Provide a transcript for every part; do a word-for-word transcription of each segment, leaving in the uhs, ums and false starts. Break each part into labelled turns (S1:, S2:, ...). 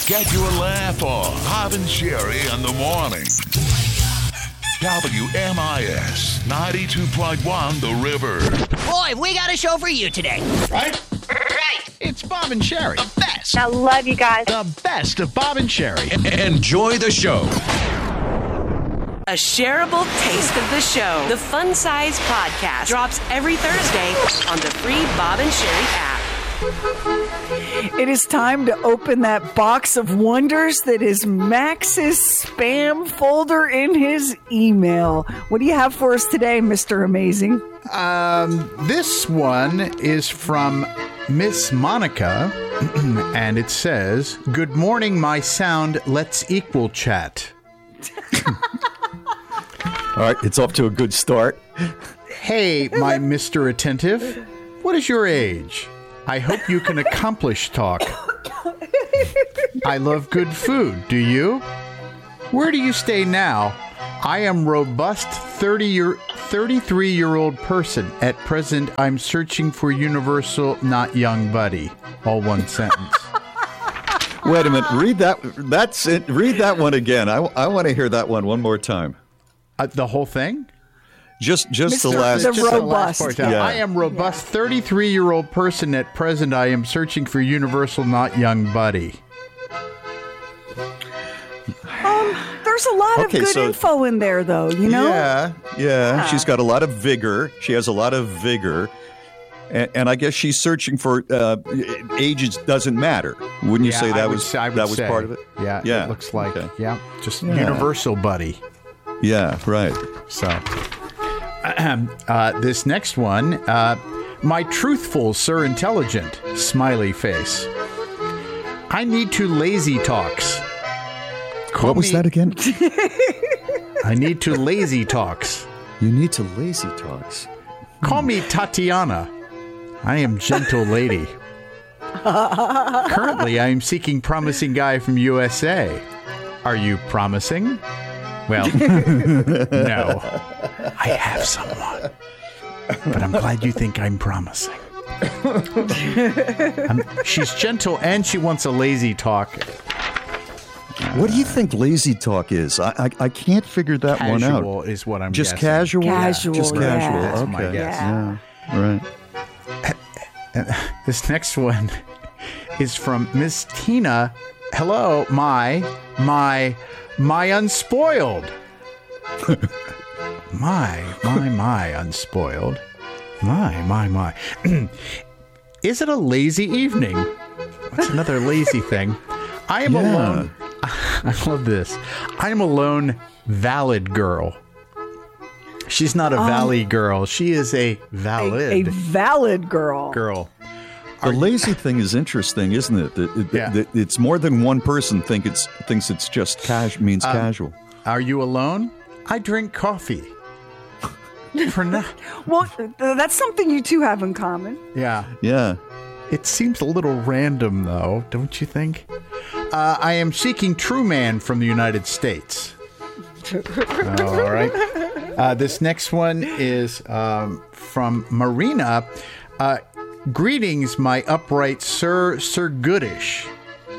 S1: Get your laugh on. Bob and Sherry in the morning. W M I S ninety-two point one The River.
S2: Boy, we got a show for you today.
S3: Right?
S2: Right.
S3: It's Bob and Sherry.
S2: The best.
S4: I love you guys.
S3: The best of Bob and Sherry.
S5: Enjoy the show.
S6: A shareable taste of the show. The Fun Size Podcast drops every Thursday on the free Bob and Sherry app.
S7: It is time to open that box of wonders that is Max's spam folder in his email. What do you have for us today, Mister Amazing?
S8: Um, this one is from Miss Monica, and it says, "Good morning, my sound. Let's equal chat."
S5: All right, it's off to a good start.
S8: Hey, my Mister Attentive. What is your age? I hope you can accomplish talk. I love good food. Do you? Where do you stay now? I am robust thirty-year, thirty-three-year-old person. At present, I'm searching for universal, not young buddy. All one sentence.
S5: Wait a minute. Read that. That's it. Read that one again. I, I want to hear that one one more time.
S8: Uh, the whole thing?
S5: Just just
S7: Mister
S5: the last.
S7: The
S8: Just the
S7: robust.
S8: last part.
S5: Yeah.
S8: I am robust thirty-three-year-old person. At present, I am searching for universal, not young buddy.
S7: Um, there's a lot
S5: Okay,
S7: of good
S5: so-
S7: info in there, though, you know?
S5: Yeah, yeah. She's got a lot of vigor. She has a lot of vigor. And, and I guess she's searching for uh, age doesn't matter. Wouldn't you
S8: Yeah,
S5: say
S8: I
S5: that
S8: would
S5: was
S8: say- I would
S5: that was
S8: say.
S5: part of it?
S8: Yeah,
S5: Yeah,
S8: it looks like,
S5: okay.
S8: yeah, just
S5: Yeah.
S8: universal buddy.
S5: Yeah, right.
S8: So, uh, this next one, uh, my truthful, sir, intelligent, smiley face. I need to lazy talks. Call
S5: What was
S8: me-
S5: that again?
S8: I need to lazy talks.
S5: You need to lazy talks.
S8: Call me Tatiana. I am gentle lady. Currently, I am seeking promising guy from U S A. Are you promising? Well, no. I have someone. But I'm glad you think I'm promising. I'm, she's gentle and she wants a lazy talk.
S5: What do you think lazy talk is? I I, I can't figure that one out.
S8: Casual is what I'm
S5: Just
S8: guessing.
S5: casual?
S7: Casual,
S5: Just
S7: yeah.
S5: casual.
S7: That's
S5: Okay.
S8: my guess.
S7: Yeah.
S5: Yeah. Right.
S8: This next one is from Miss Tina. Hello, my, my, my unspoiled. my, my, my unspoiled. My, my, my. Is it a lazy evening? That's another lazy thing. I am
S5: Yeah.
S8: alone. I love this. I am a lone valid girl. She's not a valley girl. She is a valid
S7: A, a valid girl.
S8: girl.
S5: The lazy thing is interesting, isn't it? That- it-
S8: Yeah.
S5: that it's more than one person think it's thinks it's just cash means
S8: Um,
S5: casual.
S8: Are you alone? I drink coffee. For now.
S7: Well, th- that's something you two have in common.
S8: Yeah.
S5: Yeah.
S8: It seems a little random, though, don't you think? Uh, I am seeking true man from the United States. All right. Uh, this next one is um, from Marina. Uh, Greetings, my upright Sir, Sir Goodish.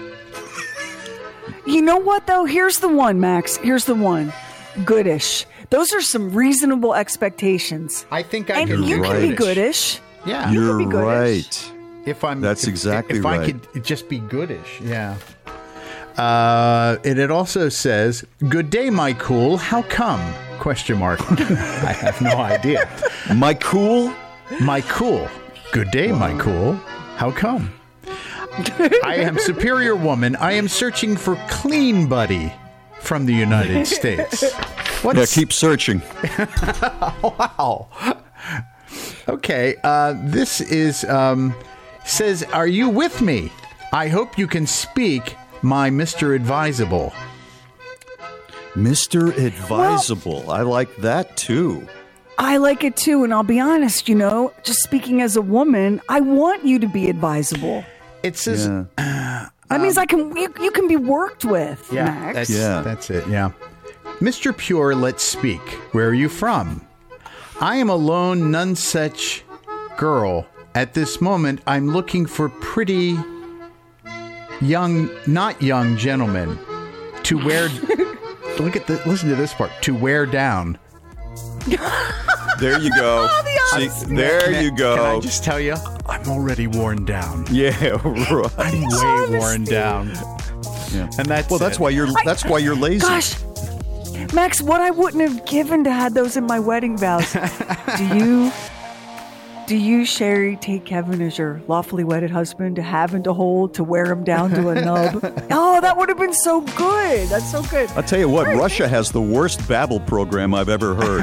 S7: You know what, though? Here's the one, Max. Here's the one. Goodish. Those are some reasonable expectations.
S8: I think I
S7: And
S8: can
S7: you
S8: be
S7: can be
S8: goodish.
S7: goodish.
S8: Yeah.
S7: You
S5: You're
S7: could be goodish.
S5: right.
S8: If I'm,
S5: That's
S8: if-
S5: exactly
S8: if
S5: right.
S8: I could just be goodish, yeah. Uh, and it also says, "Good day, my cool. How come?" Question mark. I have no idea.
S5: My cool?
S8: My cool. Good day, my cool. How come? I am superior woman. I am searching for clean buddy from the United States.
S5: Yeah,
S8: What's
S5: keep searching.
S8: wow? Okay, uh, this is um, says, "Are you with me? I hope you can speak, my Mister Advisable."
S5: Mister Advisable. I like that too.
S7: I like it too, and I'll be honest, you know, just speaking as a woman, I want you to be advisable.
S8: It says,
S5: Yeah.
S7: That means I can you, you can be worked with,
S8: yeah,
S7: Max.
S8: that's,
S5: Yeah.
S8: that's it, yeah. Mister Pure, let's speak. Where are you from? I am a lone, none such girl. At this moment, I'm looking for pretty young, not young gentlemen to wear. Look at the. Listen to this part. To wear down.
S5: There you go. See, there
S8: Can I-
S5: you go.
S8: Can I just tell you, I'm already worn down.
S5: Yeah, right.
S8: I'm way worn down.
S5: Yeah.
S8: And that's
S5: Well, that's
S8: it.
S5: why you're that's why you're lazy.
S7: Gosh, Max, what I wouldn't have given to have those in my wedding vows. do you, do you, Sherry, take Kevin as your lawfully wedded husband to have and to hold, to wear him down to a nub? Oh, that would have been so good. That's so good.
S5: I'll tell you what, Russia has the worst Babbel program I've ever heard.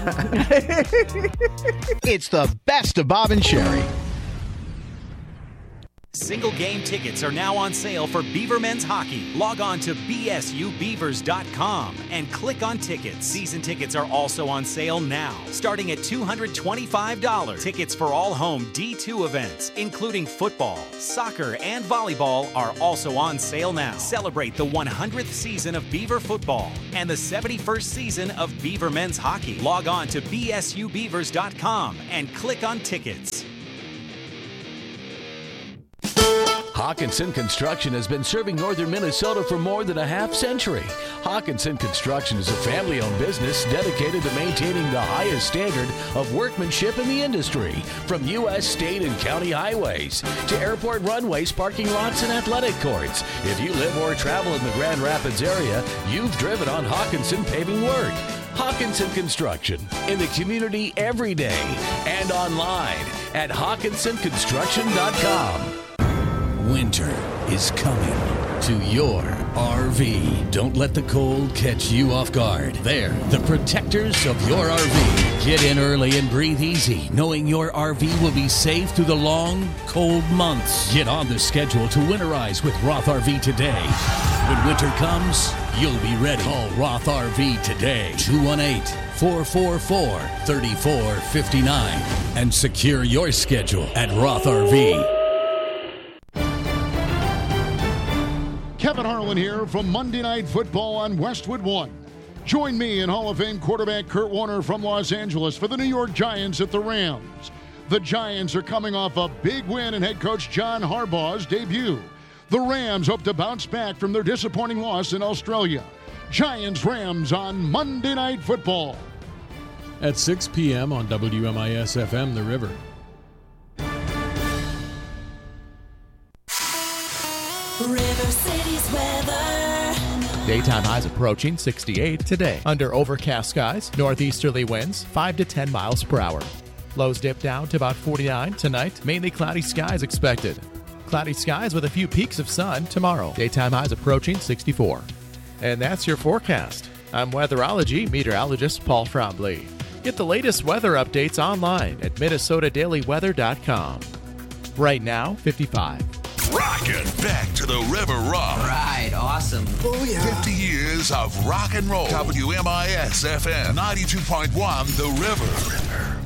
S3: It's the best of Bob and Sherry.
S4: Single game tickets are now on sale for Beaver Men's Hockey. Log on to b s u beavers dot com and click on tickets. Season tickets are also on sale now, starting at two hundred twenty-five dollars. Tickets for all home D two events, including football, soccer, and volleyball, are also on sale now. Celebrate the one hundredth season of Beaver football and the seventy-first season of Beaver Men's Hockey. Log on to b s u beavers dot com and click on tickets.
S9: Hawkinson Construction has been serving northern Minnesota for more than a half century. Hawkinson Construction is a family-owned business dedicated to maintaining the highest standard of workmanship in the industry, from U S state and county highways to airport runways, parking lots, and athletic courts. If you live or travel in the Grand Rapids area, you've driven on Hawkinson paving work. Hawkinson Construction, in the community every day and online at hawkinson construction dot com. Winter is coming to your R V. Don't let the cold catch you off guard. They're the protectors of your R V. Get in early and breathe easy, knowing your R V will be safe through the long, cold months. Get on the schedule to winterize with Roth R V today. When winter comes, you'll be ready. Call Roth R V today. two one eight, four four four, three four five nine and secure your schedule at Roth R V.
S10: Kevin Harlan here from Monday Night Football on Westwood One. Join me and Hall of Fame quarterback Kurt Warner from Los Angeles for the New York Giants at the Rams. The Giants are coming off a big win in head coach John Harbaugh's debut. The Rams hope to bounce back from their disappointing loss in Australia. Giants-Rams on Monday Night Football.
S11: At six p.m. on W M I S F M The River.
S12: River City's weather.
S13: Daytime highs approaching sixty-eight today. Under overcast skies, northeasterly winds five to ten miles per hour. Lows dip down to about forty-nine tonight. Mainly cloudy skies expected. Cloudy skies with a few peaks of sun tomorrow. Daytime highs approaching sixty-four. And that's your forecast. I'm weatherology meteorologist Paul Frombley. Get the latest weather updates online at minnesota daily weather dot com. Right now, fifty-five.
S1: Rockin' back to the River Rock.
S2: Right, awesome.
S1: Oh, yeah. fifty years of rock and roll. W M I S F M ninety-two point one The River.